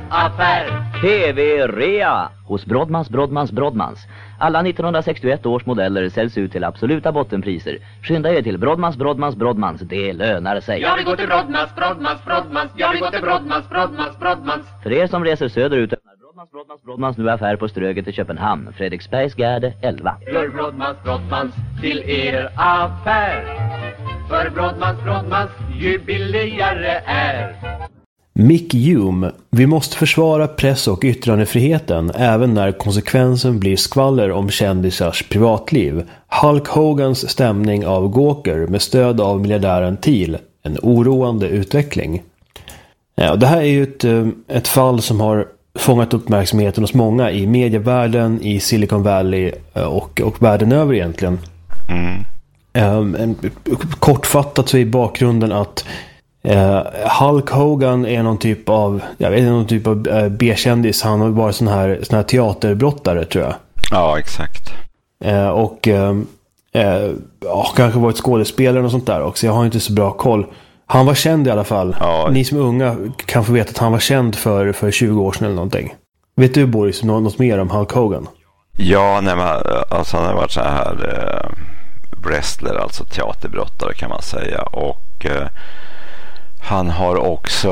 affär. TV-rea hos Brodmans. Alla 1961 års modeller säljs ut till absoluta bottenpriser. Skynda er till Brodmans. Det lönar sig. Jag vill gå till Brodmans. Jag vill gå till Brodmans. För er som reser söderut öppnar Brodmans nu affär på Ströget i Köpenhamn. Fredriksbergsgärde 11. Gör Brodmans till er affär. För Brodmans ju billigare är. Mick Hume, vi måste försvara press- och yttrandefriheten även när konsekvensen blir skvaller om kändisars privatliv. Hulk Hogans stämning av Gawker med stöd av miljardären Thiel. En oroande utveckling. Ja, det här är ju ett fall som har fångat uppmärksamheten hos många i medievärlden, i Silicon Valley och världen över egentligen. Kortfattat så är bakgrunden att Hulk Hogan är någon typ av B-kändis. Han har varit sån här teaterbrottare, tror jag. Ja, exakt. Kanske varit skådespelare och sånt där också. Jag har inte så bra koll. Han var känd i alla fall. Ja. Ni som är unga kan få veta att han var känd för 20 år sedan eller någonting. Vet du, Boris, något mer om Hulk Hogan? Ja, nej, men, alltså, han har varit så här wrestler, alltså teaterbrottare kan man säga. Och han har också